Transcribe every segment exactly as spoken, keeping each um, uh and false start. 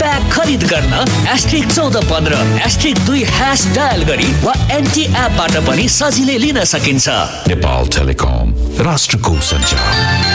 Pack खरिद गर्न asterisk चौध पन्ध्र एस्ट्रिक दुई ह्यास डायल गरी वा एनटी एपबाट पनि सजिलै लिन सकिन्छ। नेपाल टेलिकम, राष्ट्रको सञ्चार।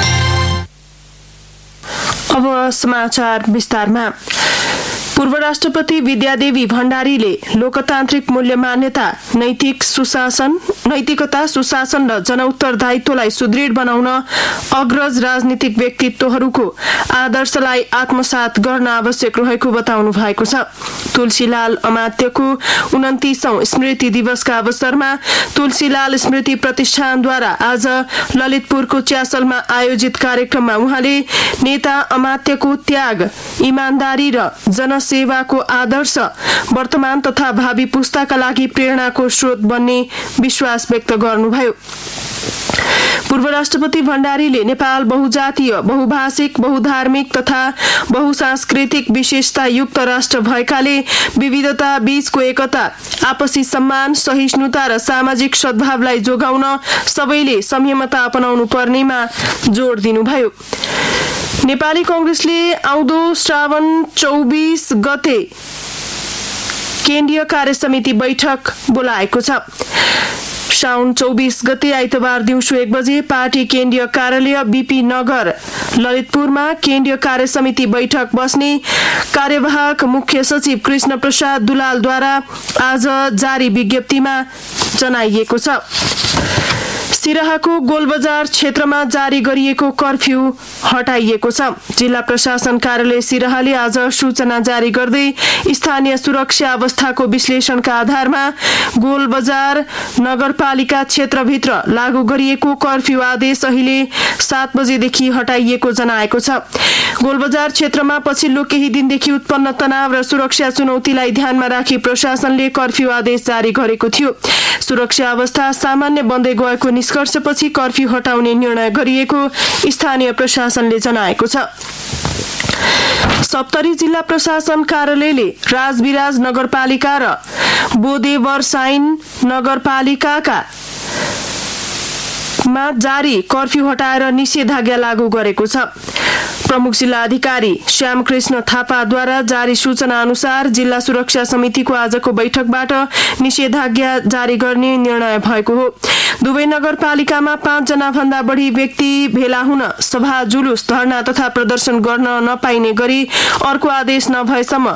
अब समाचार विस्तारमा। पूर्व राष्ट्रपति विद्यादेवी भण्डारीले लोकतान्त्रिक मूल्य मान्यता, नैतिक सुशासन नैतिकता सुशासन र जनउत्तरदायित्वलाई सुदृढ बनाउन अग्रज राजनीतिक व्यक्तित्वहरूको आदर्शलाई आत्मसात गर्न आवश्यक रहेको बताउनु भएको छ। तुलसीलाल अमात्यको उन्तिसौं स्मृति दिवसका अवसरमा तुलसीलाल स्मृति प्रतिष्ठानद्वारा आज ललितपुरको च्यासलमा आयोजित कार्यक्रममा उहाँले नेता अमात्यको त्याग, इमानदारी र जन सेवाको आदर्श वर्तमान तथा भावी पुस्ताका लागि प्रेरणाको स्रोत बन्ने विश्वास व्यक्त गर्नुभयो। पूर्व राष्ट्रपति भण्डारीले नेपाल बहुजातीय, बहुभाषिक, बहुधार्मिक तथा बहुसांस्कृतिक विशेषता युक्त राष्ट्र भएकाले विविधता बीचको एकता, आपसी सम्मान, सहिष्णुता र सामाजिक सद्भावलाई जोगाउन सबैले संयमता अपनाउनु पर्नेमा जोड दिनुभयो। नेपाली कांग्रेसले आउँदो श्रावण चौबीस गते केन्द्रीय कार्य समिति बैठक बोलाएको छ। साउन चौबीस गते आइतबार दिउँसो एक बजे पार्टी केन्द्रीय कार्यालय बीपी नगर ललितपुरमा केन्द्रीय कार्य समिति बैठक बस्ने कार्यवाहक मुख्य सचिव कृष्ण प्रसाद दुलालद्वारा आज जारी विज्ञप्तिमा जनाइएको छ। सिराहाको गोलबजार क्षेत्रमा जारी गरिएको कर्फ्यू हटाइएको छ। जिल्ला प्रशासन कार्यालय सिराहाले आज सूचना जारी गर्दै स्थानीय सुरक्षा अवस्थाको विश्लेषणका आधारमा गोलबजार नगरपालिका क्षेत्रभित्र लागू गरिएको कर्फ्यू आदेश अहिले सात बजेदेखि हटाइएको जनाएको छ। गोलबजार क्षेत्रमा पछिल्लो केही दिनदेखि उत्पन्न तनाव र सुरक्षा चुनौतीलाई ध्यानमा राखी प्रशासनले कर्फ्यू आदेश जारी गरेको थियो। सुरक्षा अवस्था सामान्य बन्दै गएको निष्कर्षपछि कर्फ्यू हटाउने निर्णय गरिएको स्थानीय प्रशासनले जनाएको छ। सप्तरी जिल्ला प्रशासन कार्यालयले राजविराज नगरपालिका र बोदेवरसाइन नगरपालिकाका मा जारी कर्फ्यू हटाएर निषेधाज्ञा लागू गरेको छ। प्रमुख जिल्ला अधिकारी श्यामकृष्ण थापाद्वारा जारी सूचना अनुसार जिल्ला सुरक्षा समितिको आजको बैठकबाट निषेधाज्ञा जारी गर्ने निर्णय भएको हो। दुवै नगरपालिकामा पाँच जना भन्दा बढी व्यक्ति भेला हुन, सभा, जुलुस, धरना तथा प्रदर्शन गर्न नपाइने गरी अर्को आदेश नभएसम्म